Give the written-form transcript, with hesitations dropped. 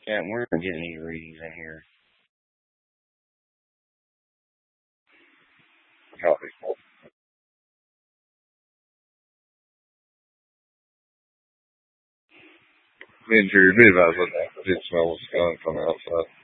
Yeah, we're not getting any readings in here. Copy. Me and Drew, be advised what that did smell of skunk on the outside.